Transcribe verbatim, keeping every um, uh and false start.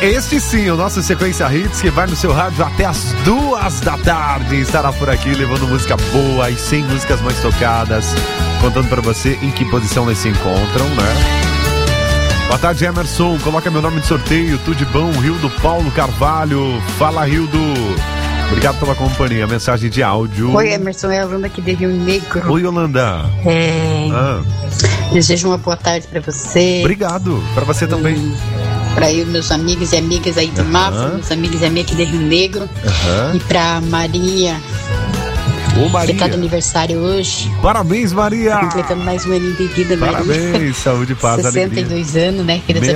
Este sim, o nosso Sequência Hits, que vai no seu rádio até as duas da tarde. Estará por aqui levando música boa e cem músicas mais tocadas, contando pra você em que posição eles se encontram, né? Boa tarde, Emerson. Coloca meu nome de sorteio. Tudo de bom? Rildo Paulo Carvalho. Fala, Rildo. Obrigado pela companhia. Mensagem de áudio. Oi, Emerson. É a Yolanda aqui de Rio Negro. Oi, Yolanda. É... Ah. Desejo uma boa tarde pra você. Obrigado. Pra você também. Hum, pra eu, meus amigos e amigas aí do uh-huh. Mafra, meus amigos e amigas aqui de Rio Negro. Uh-huh. E pra Maria. Ô, Maria. Que tá de aniversário hoje. Parabéns, Maria. Completando mais um ano de vida, Maria. Parabéns, saúde, paz, sessenta e dois alegria. anos, né? Queria